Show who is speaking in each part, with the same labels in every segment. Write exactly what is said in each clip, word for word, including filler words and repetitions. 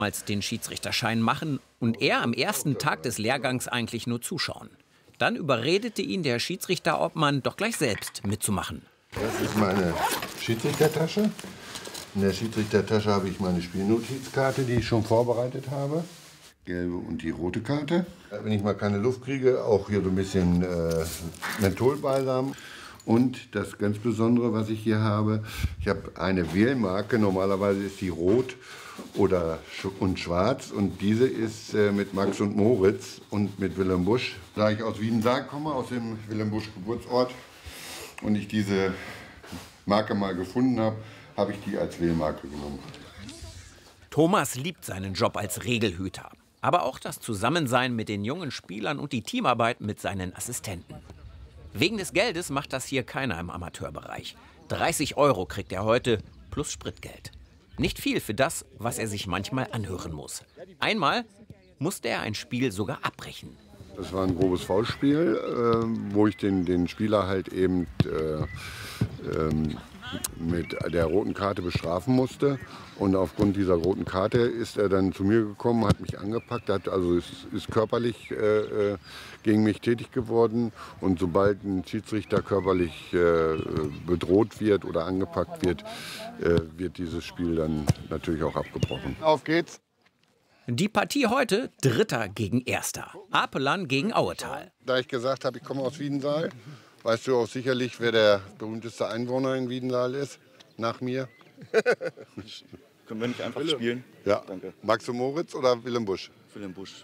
Speaker 1: als den Schiedsrichterschein machen und er am ersten Tag des Lehrgangs eigentlich nur zuschauen. Dann überredete ihn der Schiedsrichterobmann doch gleich selbst mitzumachen.
Speaker 2: Das ist meine Schiedsrichtertasche. In der Schiedsrichtertasche habe ich meine Spielnotizkarte, die ich schon vorbereitet habe. Gelbe und die rote Karte. Wenn ich mal keine Luft kriege, auch hier so ein bisschen äh, Mentholbalsam. Und das ganz Besondere, was ich hier habe, ich habe eine Wählmarke. Normalerweise ist die rot oder sch und schwarz. Und diese ist äh, mit Max und Moritz und mit Willem Busch. Da ich aus Wiedensaal komme, aus dem Willem Busch Geburtsort, und ich diese Marke mal gefunden habe, habe ich die als Wählmarke genommen.
Speaker 1: Thomas liebt seinen Job als Regelhüter. Aber auch das Zusammensein mit den jungen Spielern und die Teamarbeit mit seinen Assistenten. Wegen des Geldes macht das hier keiner im Amateurbereich. dreißig Euro kriegt er heute plus Spritgeld. Nicht viel für das, was er sich manchmal anhören muss. Einmal musste er ein Spiel sogar abbrechen.
Speaker 2: Das war ein grobes Foulspiel, äh, wo ich den, den Spieler halt eben äh, ähm, mit der roten Karte bestrafen musste. Und aufgrund dieser roten Karte ist er dann zu mir gekommen, hat mich angepackt, hat, also ist, ist körperlich äh, gegen mich tätig geworden. Und sobald ein Schiedsrichter körperlich äh, bedroht wird oder angepackt wird, äh, wird dieses Spiel dann natürlich auch abgebrochen. Auf geht's!
Speaker 1: Die Partie heute Dritter gegen Erster. Apelan gegen Auetal.
Speaker 2: Da ich gesagt habe, ich komme aus Wiedensaal, weißt du auch sicherlich, wer der berühmteste Einwohner in Wiedensaal ist? Nach mir?
Speaker 3: Können wir nicht einfach spielen?
Speaker 2: Ja.
Speaker 3: Danke.
Speaker 2: Max und Moritz oder Willem Busch?
Speaker 3: Willem Busch.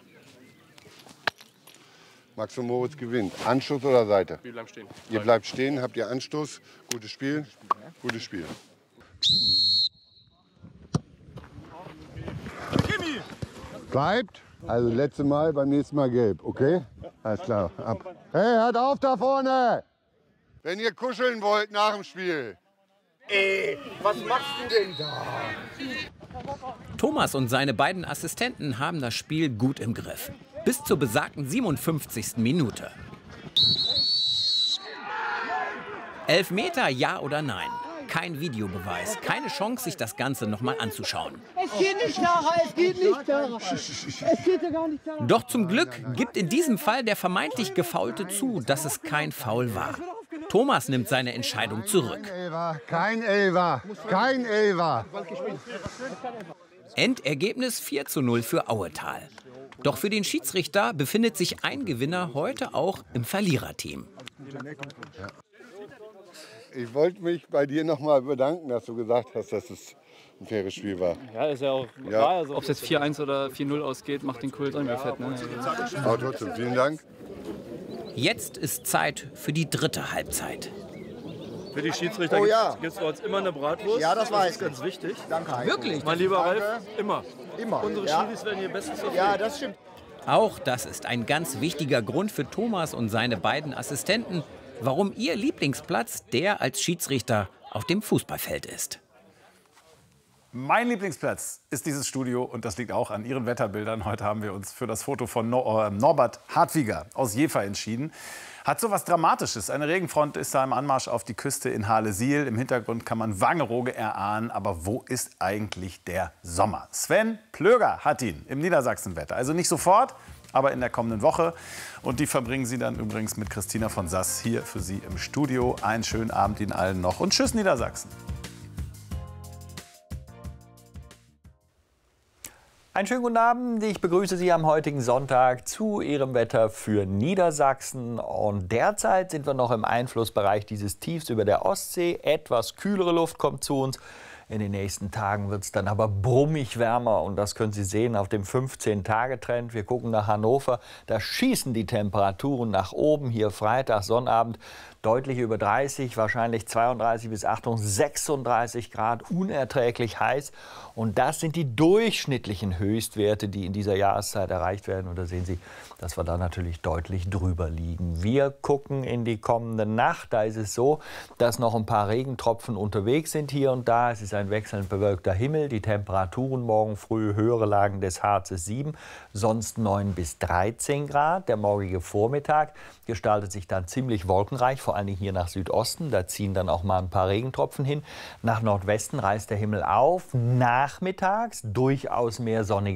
Speaker 2: Max und Moritz gewinnt. Anstoß oder Seite?
Speaker 3: Wir bleiben stehen.
Speaker 2: Ihr bleibt stehen, habt ihr Anstoß. Gutes Spiel. Gutes Spiel. Bleibt. Also letzte Mal, beim nächsten Mal gelb, okay? Alles klar, ab. Hey, hört auf da vorne! Wenn ihr kuscheln wollt nach dem Spiel.
Speaker 4: Ey, was machst du denn da?
Speaker 1: Thomas und seine beiden Assistenten haben das Spiel gut im Griff. Bis zur besagten siebenundfünfzigsten Minute. Elfmeter, ja oder nein? Kein Videobeweis, keine Chance, sich das Ganze noch mal anzuschauen.
Speaker 5: Es geht nicht daran, es geht nicht daran. Es geht ja gar nicht daran.
Speaker 1: Doch zum Glück gibt in diesem Fall der vermeintlich Gefaulte zu, dass es kein Foul war. Thomas nimmt seine Entscheidung zurück.
Speaker 2: Kein Elfer, kein Elfer.
Speaker 1: Endergebnis vier zu null für Auetal. Doch für den Schiedsrichter befindet sich ein Gewinner heute auch im Verliererteam.
Speaker 2: Ich wollte mich bei dir noch mal bedanken, dass du gesagt hast, dass es ein faires Spiel war.
Speaker 6: Ja, ist ja auch
Speaker 2: Ja.
Speaker 6: klar. Also, ob es jetzt vier eins oder vier null ausgeht, macht den Kult irgendwie fett. Ne?
Speaker 2: Aber trotzdem, vielen Dank.
Speaker 1: Jetzt ist Zeit für die dritte Halbzeit.
Speaker 3: Für die Schiedsrichter
Speaker 4: Oh ja.
Speaker 3: gibt es bei uns immer eine Bratwurst.
Speaker 4: Ja, das weiß
Speaker 3: ist ganz wichtig.
Speaker 4: Danke, Heiko.
Speaker 1: Wirklich?
Speaker 3: Mein lieber
Speaker 4: Danke.
Speaker 3: Ralf, immer.
Speaker 4: Immer.
Speaker 3: Unsere
Speaker 4: ja.
Speaker 3: Schiedis werden ihr Bestes verfehlen.
Speaker 4: Ja, das stimmt.
Speaker 1: Auch das ist ein ganz wichtiger Grund für Thomas und seine beiden Assistenten, warum ihr Lieblingsplatz der als Schiedsrichter auf dem Fußballfeld ist.
Speaker 7: Mein Lieblingsplatz ist dieses Studio und das liegt auch an Ihren Wetterbildern. Heute haben wir uns für das Foto von Nor äh, Norbert Hartwiger aus Jever entschieden. Hat so was Dramatisches. Eine Regenfront ist da im Anmarsch auf die Küste in Hahle-Siel. Im Hintergrund kann man Wangerooge erahnen. Aber wo ist eigentlich der Sommer? Sven Plöger hat ihn im Niedersachsenwetter. Also nicht sofort, aber in der kommenden Woche. Und die verbringen Sie dann übrigens mit Christina von Sass hier für Sie im Studio. Einen schönen Abend Ihnen allen noch und tschüss Niedersachsen.
Speaker 8: Einen schönen guten Abend. Ich begrüße Sie am heutigen Sonntag zu Ihrem Wetter für Niedersachsen. Und derzeit sind wir noch im Einflussbereich dieses Tiefs über der Ostsee. Etwas kühlere Luft kommt zu uns. In den nächsten Tagen wird es dann aber brummig wärmer und das können Sie sehen auf dem fünfzehn-Tage-Trend. Wir gucken nach Hannover, da schießen die Temperaturen nach oben. Hier Freitag, Sonnabend deutlich über dreißig, wahrscheinlich zweiunddreißig bis achtunddreißig, sechsunddreißig Grad, unerträglich heiß. Und das sind die durchschnittlichen Höchstwerte, die in dieser Jahreszeit erreicht werden. Und da sehen Sie, dass wir da natürlich deutlich drüber liegen. Wir gucken in die kommende Nacht. Da ist es so, dass noch ein paar Regentropfen unterwegs sind hier und da. Es ist ein wechselnd bewölkter Himmel. Die Temperaturen morgen früh, höhere Lagen des Harzes sieben, sonst neun bis dreizehn Grad. Der morgige Vormittag gestaltet sich dann ziemlich wolkenreich, vor allem hier nach Südosten. Da ziehen dann auch mal ein paar Regentropfen hin. Nach Nordwesten reißt der Himmel auf. Nachmittags durchaus mehr sonnige